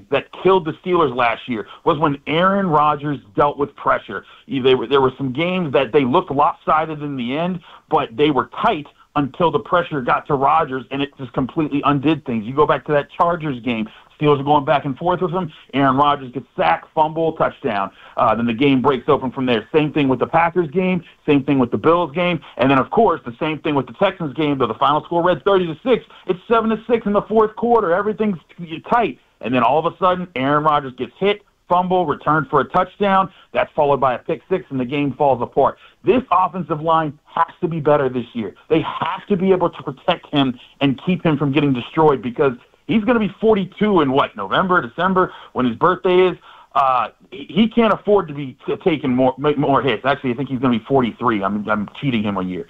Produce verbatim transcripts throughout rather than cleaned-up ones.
that killed the Steelers last year was when Aaron Rodgers dealt with pressure. They were, there were some games that they looked lopsided in the end, but they were tight until the pressure got to Rodgers, and it just completely undid things. You go back to that Chargers game. Steelers are going back and forth with him. Aaron Rodgers gets sacked, fumble, touchdown. Uh, then the game breaks open from there. Same thing with the Packers game. Same thing with the Bills game. And then, of course, the same thing with the Texans game. Though the final score read thirty to six, it's seven to six in the fourth quarter. Everything's tight. And then all of a sudden, Aaron Rodgers gets hit, fumble, returned for a touchdown. That's followed by a pick six, and the game falls apart. This offensive line has to be better this year. They have to be able to protect him and keep him from getting destroyed, because he's going to be forty-two in, what, November, December, when his birthday is. Uh, he can't afford to be taking more more hits. Actually, I think he's going to be forty-three. I'm I'm cheating him a year.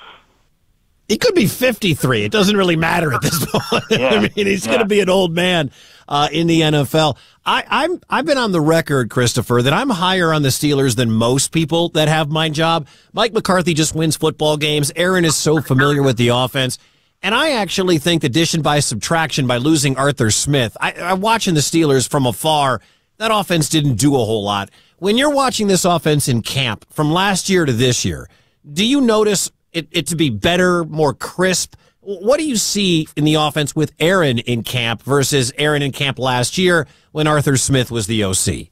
He could be fifty-three. It doesn't really matter at this point. Yeah, I mean, he's yeah. going to be an old man uh, in the N F L. I, I'm, I've been on the record, Christopher, that I'm higher on the Steelers than most people that have my job. Mike McCarthy just wins football games. Aaron is so familiar with the offense. And I actually think addition by subtraction by losing Arthur Smith, I, I'm watching the Steelers from afar. That offense didn't do a whole lot. When you're watching this offense in camp from last year to this year, do you notice it, it to be better, more crisp? What do you see in the offense with Aaron in camp versus Aaron in camp last year when Arthur Smith was the O C?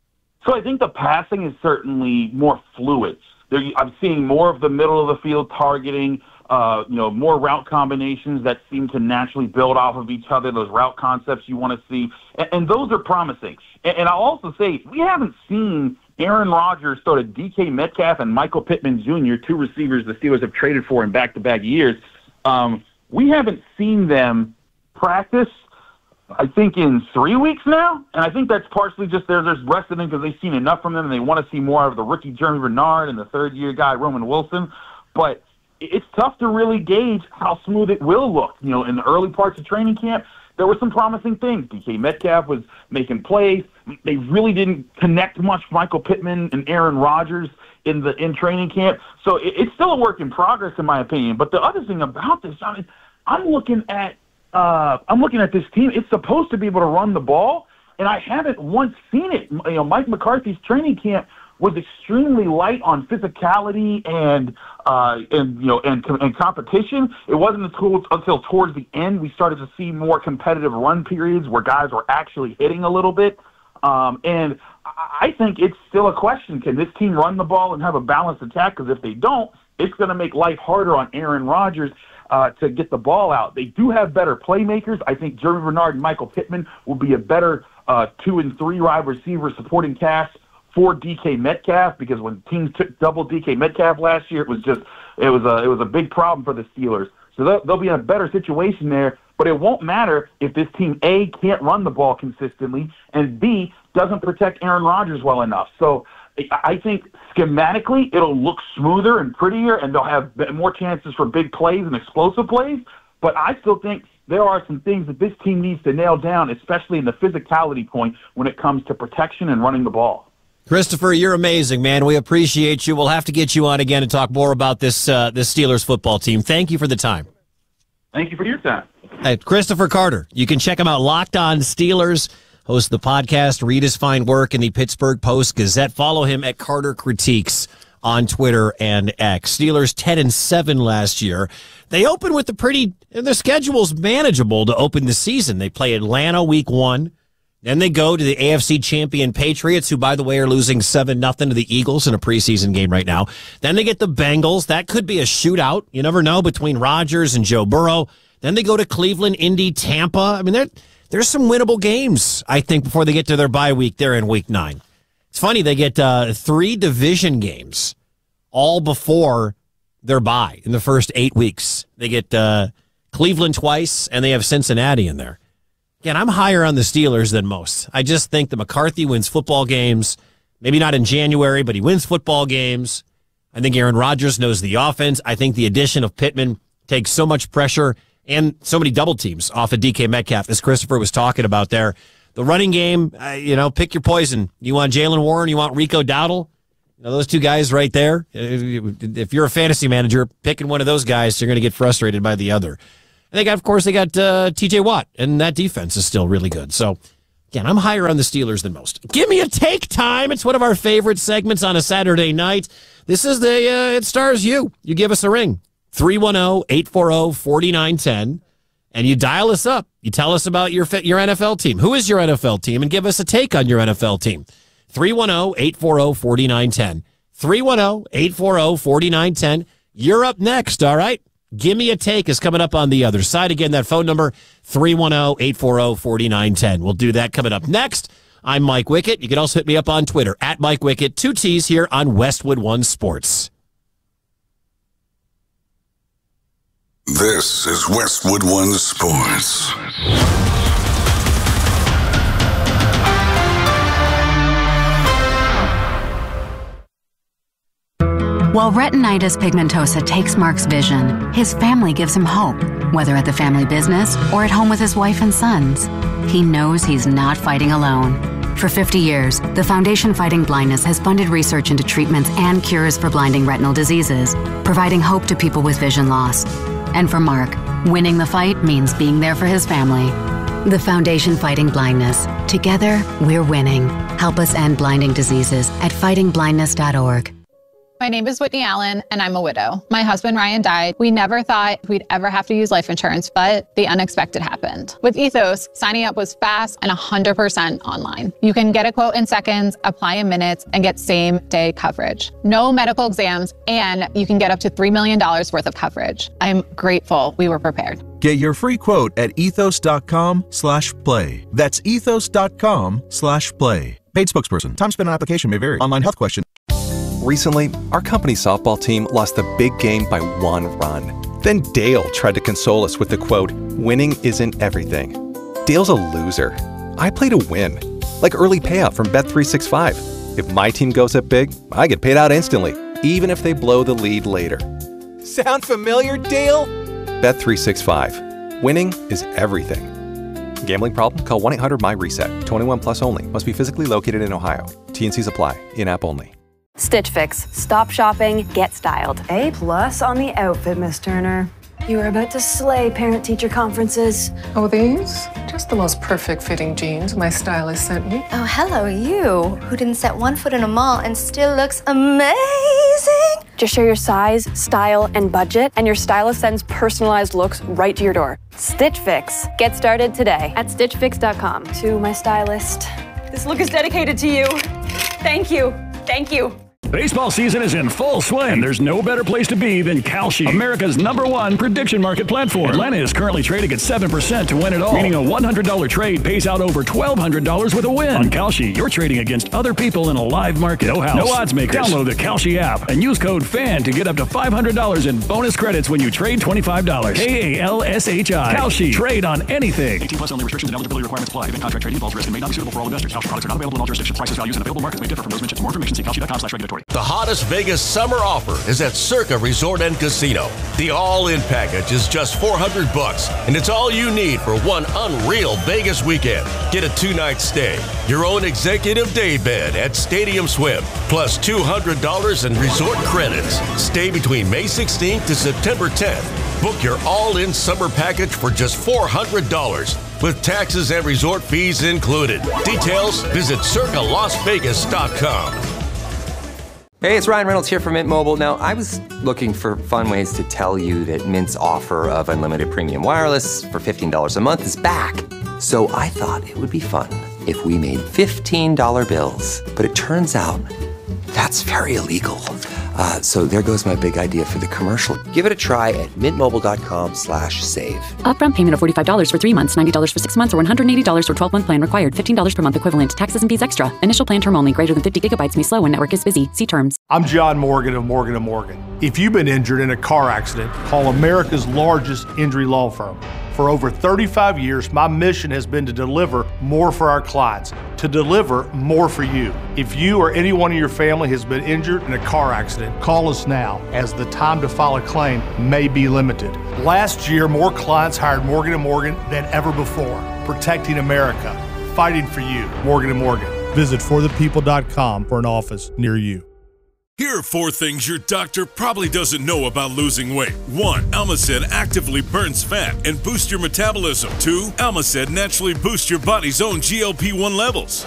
So I think the passing is certainly more fluid. There, I'm seeing more of the middle of the field targeting, uh, you know, more route combinations that seem to naturally build off of each other, those route concepts you want to see, and, and those are promising. And, and I'll also say we haven't seen Aaron Rodgers sort of D K Metcalf and Michael Pittman Junior, two receivers the Steelers have traded for in back-to-back years. Um, we haven't seen them practice, I think, in three weeks now, and I think that's partially just they're just resting them because they've seen enough from them, and they want to see more of the rookie Jeremy Bernard and the third-year guy Roman Wilson. But it's tough to really gauge how smooth it will look. You know, in the early parts of training camp, there were some promising things. D K Metcalf was making plays. They really didn't connect much, Michael Pittman and Aaron Rodgers, in the in training camp. So it, it's still a work in progress, in my opinion. But the other thing about this, I mean, I'm looking at uh, I'm looking at this team. It's supposed to be able to run the ball, and I haven't once seen it. You know, Mike McCarthy's training camp was extremely light on physicality and uh, and you know and and competition. It wasn't until until towards the end we started to see more competitive run periods where guys were actually hitting a little bit. Um, and I think it's still a question: can this team run the ball and have a balanced attack? Because if they don't, it's going to make life harder on Aaron Rodgers uh, to get the ball out. They do have better playmakers. I think Jeremy Bernard and Michael Pittman will be a better uh, two and three wide receiver supporting cast for D K Metcalf, because when teams took double D K Metcalf last year, it was just it was a it was a big problem for the Steelers. So they'll, they'll be in a better situation there, but it won't matter if this team A can't run the ball consistently and B doesn't protect Aaron Rodgers well enough. So I think schematically it'll look smoother and prettier, and they'll have more chances for big plays and explosive plays. But I still think there are some things that this team needs to nail down, especially in the physicality point when it comes to protection and running the ball. Christopher, you're amazing, man. We appreciate you. We'll have to get you on again and talk more about this uh, this Steelers football team. Thank you for the time. Thank you for your time. Hey, Christopher Carter. You can check him out, Locked On Steelers, host the podcast, read his fine work in the Pittsburgh Post-Gazette. Follow him at Carter Critiques on Twitter and X. Steelers ten and seven last year. They open with a pretty, their schedule's manageable to open the season. They play Atlanta week one. Then they go to the A F C champion Patriots, who, by the way, are losing seven nothing to the Eagles in a preseason game right now. Then they get the Bengals. That could be a shootout. You never know, between Rodgers and Joe Burrow. Then they go to Cleveland, Indy, Tampa. I mean, there, there's some winnable games, I think, before they get to their bye week there in week nine. It's funny, they get uh, three division games all before their bye in the first eight weeks. They get uh, Cleveland twice, and they have Cincinnati in there. Again, I'm higher on the Steelers than most. I just think that McCarthy wins football games, maybe not in January, but he wins football games. I think Aaron Rodgers knows the offense. I think the addition of Pittman takes so much pressure and so many double teams off of D K Metcalf, as Christopher was talking about there. The running game, uh, you know, pick your poison. You want Jaylen Warren, you want Rico Dowdle. You know, those two guys right there. If you're a fantasy manager, picking one of those guys, you're going to get frustrated by the other. And they got, of course, they got uh, T J Watt, and that defense is still really good. So Again, I'm higher on the Steelers than most. Give me a take time. It's one of our favorite segments on a Saturday night. This is the, uh, it stars you. You give us a ring. three one zero, eight four zero, four nine one zero. And you dial us up. You tell us about your your N F L team. Who is your N F L team? And give us a take on your N F L team. three one zero, eight four zero, four nine one zero. three one zero, eight four zero, four nine one zero. You're up next, all right? Give me a take is coming up on the other side. Again, that phone number, three one zero, eight four zero, four nine one zero. We'll do that coming up next. I'm Mike Wickett. You can also hit me up on Twitter, at Mike Wickett, two T's here on Westwood One Sports. This is Westwood One Sports. While retinitis pigmentosa takes Mark's vision, his family gives him hope, whether at the family business or at home with his wife and sons. He knows he's not fighting alone. For fifty years, the Foundation Fighting Blindness has funded research into treatments and cures for blinding retinal diseases, providing hope to people with vision loss. And for Mark, winning the fight means being there for his family. The Foundation Fighting Blindness. Together, we're winning. Help us end blinding diseases at fighting blindness dot org. My name is Whitney Allen, and I'm a widow. My husband, Ryan, died. We never thought we'd ever have to use life insurance, but the unexpected happened. With Ethos, signing up was fast and one hundred percent online. You can get a quote in seconds, apply in minutes, and get same-day coverage. No medical exams, and you can get up to three million dollars worth of coverage. I'm grateful we were prepared. Get your free quote at ethos.com slash play. That's ethos.com slash play. Paid spokesperson. Time spent on application may vary. Online health question. Recently, our company's softball team lost the big game by one run. Then Dale tried to console us with the quote, "Winning isn't everything." Dale's a loser. I play to win. Like early payout from Bet three sixty-five. If my team goes up big, I get paid out instantly, even if they blow the lead later. Sound familiar, Dale? Bet three sixty-five. Winning is everything. Gambling problem? Call one eight hundred my reset. twenty-one plus only. Must be physically located in Ohio. T and C's apply. In-app only. Stitch Fix. Stop shopping, get styled. A plus on the outfit, Miss Turner. You are about to slay parent-teacher conferences. Oh, these? Just the most perfect fitting jeans my stylist sent me. Oh, hello, you, who didn't set one foot in a mall and still looks amazing. Just share your size, style, and budget, and your stylist sends personalized looks right to your door. Stitch Fix. Get started today at stitch fix dot com. To my stylist, this look is dedicated to you. Thank you. Thank you. Baseball season is in full swing, and there's no better place to be than Kalshi, America's number one prediction market platform. Atlanta is currently trading at seven percent to win it all, meaning a one hundred dollars trade pays out over twelve hundred dollars with a win. On Kalshi, you're trading against other people in a live market. No house, no odds makers. Download the Kalshi app and use code FAN to get up to five hundred dollars in bonus credits when you trade twenty-five dollars. K A L S H I. Kalshi. Trade on anything. eighteen plus only. Restrictions and eligibility requirements apply. Event contract trading involves risk and may not be suitable for all investors. Kalshi products are not available in all jurisdictions. Prices, values, and available markets may differ from those mentioned. For more information, see kalshi dot com slash regulatory. The hottest Vegas summer offer is at Circa Resort and Casino. The all-in package is just four hundred bucks, and it's all you need for one unreal Vegas weekend. Get a two-night stay, your own executive day bed at Stadium Swim, plus two hundred dollars in resort credits. Stay between May sixteenth to September tenth. Book your all-in summer package for just four hundred dollars, with taxes and resort fees included. Details, visit circa las vegas dot com. Hey, it's Ryan Reynolds here from Mint Mobile. Now, I was looking for fun ways to tell you that Mint's offer of unlimited premium wireless for fifteen dollars a month is back. So I thought it would be fun if we made fifteen dollar bills. But it turns out that's very illegal. Uh, so there goes my big idea for the commercial. Give it a try at mintmobile.com slash save. Upfront payment of forty-five dollars for three months, ninety dollars for six months, or one hundred eighty dollars for twelve-month plan required. fifteen dollars per month equivalent. Taxes and fees extra. Initial plan term only. Greater than fifty gigabytes may slow when network is busy. See terms. I'm John Morgan of Morgan and Morgan. If you've been injured in a car accident, call America's largest injury law firm. For over thirty-five years, my mission has been to deliver more for our clients, to deliver more for you. If you or anyone in your family has been injured in a car accident, call us now, as the time to file a claim may be limited. Last year, more clients hired Morgan and Morgan than ever before, protecting America, fighting for you. Morgan and Morgan. Visit for the people dot com for an office near you. Here are four things your doctor probably doesn't know about losing weight. One, Almacet actively burns fat and boosts your metabolism. Two, Almacet naturally boosts your body's own G L P one levels.